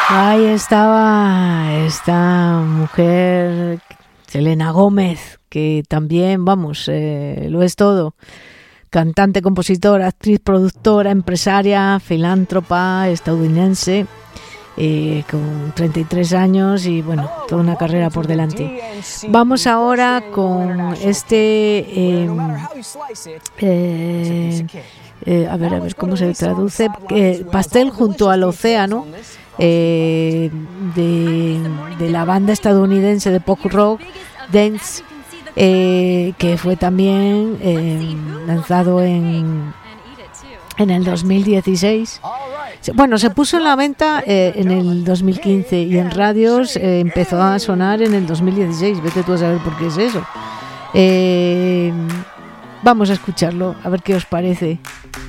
Ahí estaba esta mujer, Selena Gómez, que también, vamos, lo es todo. Cantante, compositora, actriz, productora, empresaria, filántropa estadounidense, con 33 años y, bueno, toda una carrera por delante. Vamos ahora con este... a ver cómo se traduce, Pastel junto al océano, de la banda estadounidense de pop rock Dance, que fue también lanzado en el 2016. Bueno, se puso en la venta en el 2015 y en radios empezó a sonar en el 2016. Vete tú a saber por qué es eso. Vamos a escucharlo, a ver qué os parece.